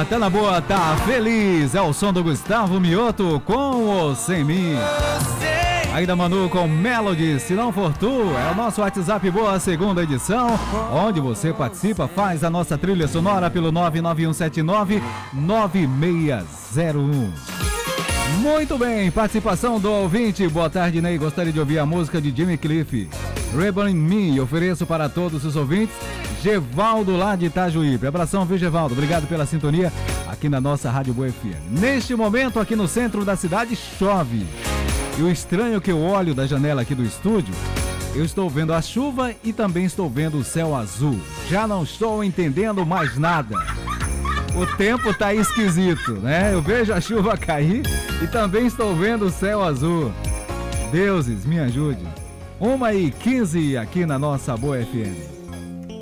boa, tá na boa, tá feliz. É o som do Gustavo Mioto com ou Sem Mim. Ainda Manu com Melody, Se Não For Tu. É o nosso WhatsApp Boa, segunda edição, onde você participa, faz a nossa trilha sonora pelo 99179-9601. Muito bem, participação do ouvinte. Boa tarde, Ney. Gostaria de ouvir a música de Jimmy Cliff, Rebel in Me. Ofereço para todos os ouvintes. Gevaldo lá de Itajuípe. Abração, viu, Gevaldo? Obrigado pela sintonia aqui na nossa Rádio Boa FM. Neste momento, aqui no centro da cidade, chove. E o estranho é que eu olho da janela aqui do estúdio, eu estou vendo a chuva e também estou vendo o céu azul. Já não estou entendendo mais nada. O tempo tá esquisito, né? Eu vejo a chuva cair e também estou vendo o céu azul. Deuses, me ajude. 1h15 aqui na nossa Boa FM.